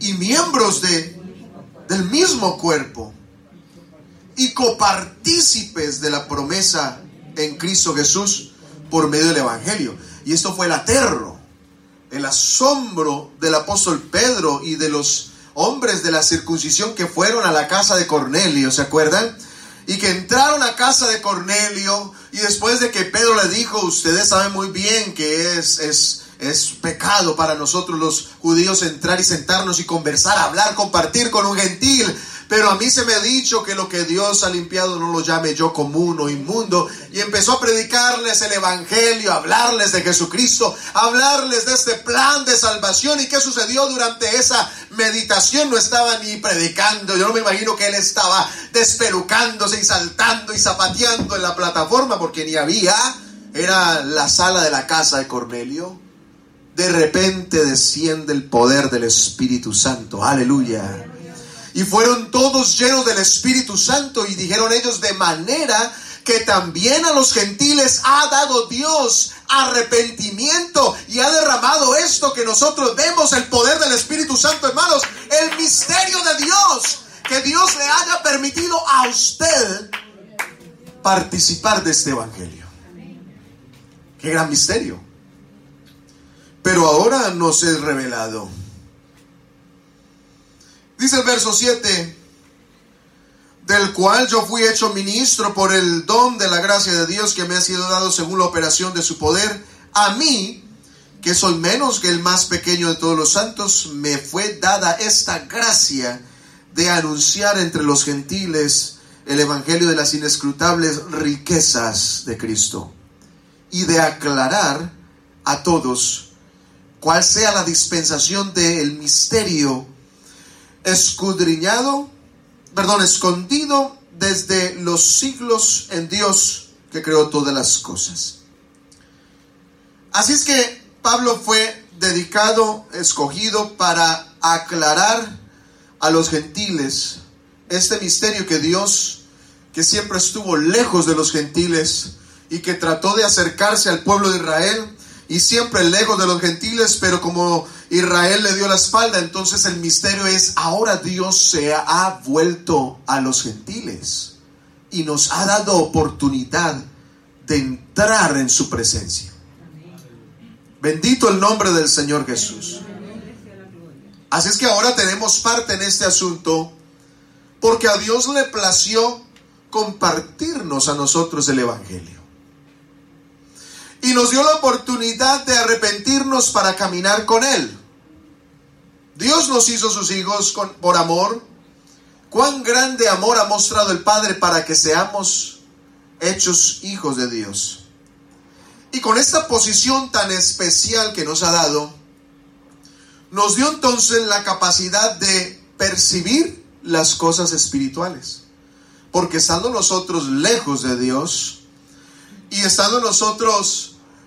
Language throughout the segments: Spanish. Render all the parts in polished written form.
y miembros del mismo cuerpo y copartícipes de la promesa en Cristo Jesús por medio del Evangelio. Y esto fue el aterro, el asombro del apóstol Pedro y de los hombres de la circuncisión que fueron a la casa de Cornelio, ¿se acuerdan? Y que entraron a casa de Cornelio, y después de que Pedro le dijo: ustedes saben muy bien que es pecado para nosotros los judíos entrar y sentarnos y conversar, hablar, compartir con un gentil, pero a mí se me ha dicho que lo que Dios ha limpiado no lo llame yo común o inmundo. Y empezó a predicarles el Evangelio, a hablarles de Jesucristo, a hablarles de este plan de salvación. ¿Y qué sucedió durante esa meditación? No estaba ni predicando. Yo no me imagino que él estaba despelucándose y saltando y zapateando en la plataforma, porque ni había. Era la sala de la casa de Cornelio. De repente desciende el poder del Espíritu Santo. Aleluya. Y fueron todos llenos del Espíritu Santo, y dijeron ellos: de manera que también a los gentiles ha dado Dios arrepentimiento, y ha derramado esto que nosotros vemos, el poder del Espíritu Santo, hermanos, el misterio de Dios, que Dios le haya permitido a usted participar de este Evangelio. Qué gran misterio. Pero ahora nos es revelado. Dice el verso 7: del cual yo fui hecho ministro por el don de la gracia de Dios que me ha sido dado según la operación de su poder. A mí, que soy menos que el más pequeño de todos los santos, me fue dada esta gracia de anunciar entre los gentiles el evangelio de las inescrutables riquezas de Cristo, y de aclarar a todos cuál sea la dispensación del misterio escondido desde los siglos en Dios que creó todas las cosas. Así es que Pablo fue dedicado, escogido para aclarar a los gentiles este misterio que Dios, que siempre estuvo lejos de los gentiles y que trató de acercarse al pueblo de Israel, y siempre lejos de los gentiles, pero como Israel le dio la espalda, entonces el misterio es: ahora Dios se ha vuelto a los gentiles y nos ha dado oportunidad de entrar en su presencia. Bendito el nombre del Señor Jesús. Así es que ahora tenemos parte en este asunto, porque a Dios le plació compartirnos a nosotros el Evangelio. Y nos dio la oportunidad de arrepentirnos para caminar con Él. Dios nos hizo sus hijos por amor. Cuán grande amor ha mostrado el Padre para que seamos hechos hijos de Dios. Y con esta posición tan especial que nos ha dado, nos dio entonces la capacidad de percibir las cosas espirituales. Porque estando nosotros lejos de Dios, y estando nosotros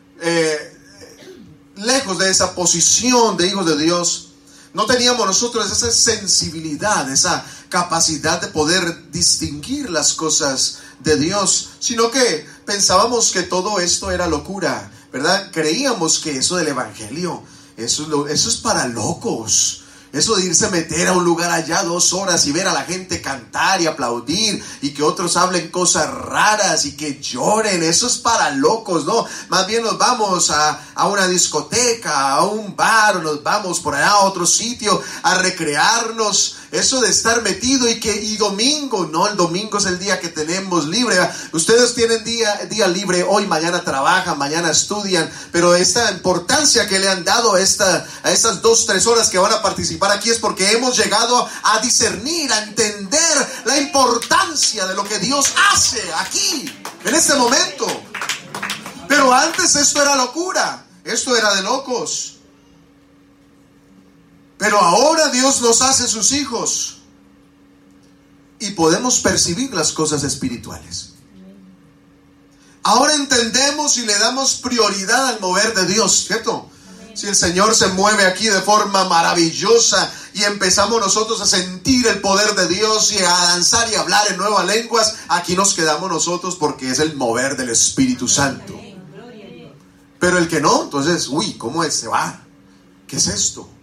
lejos de esa posición de hijos de Dios, no teníamos nosotros esa sensibilidad, esa capacidad de poder distinguir las cosas de Dios, sino que pensábamos que todo esto era locura, ¿verdad? Creíamos que eso del Evangelio, eso es para locos. Eso de irse a meter a un lugar allá 2 horas y ver a la gente cantar y aplaudir, y que otros hablen cosas raras y que lloren, eso es para locos, ¿no? Más bien nos vamos a una discoteca, a un bar, nos vamos por allá a otro sitio a recrearnos. Eso de estar metido y domingo, no, el domingo es el día que tenemos libre. Ustedes tienen día libre hoy, mañana trabajan, mañana estudian, pero esta importancia que le han dado a estas 2-3 horas que van a participar aquí es porque hemos llegado a discernir, a entender la importancia de lo que Dios hace aquí, en este momento. Pero antes esto era locura, esto era de locos. Pero ahora Dios nos hace sus hijos y podemos percibir las cosas espirituales. Ahora entendemos y le damos prioridad al mover de Dios, ¿cierto? Si el Señor se mueve aquí de forma maravillosa y empezamos nosotros a sentir el poder de Dios y a danzar y hablar en nuevas lenguas, aquí nos quedamos nosotros porque es el mover del Espíritu Santo. Pero el que no, entonces, ¿cómo es? Se va. ¿Qué es esto?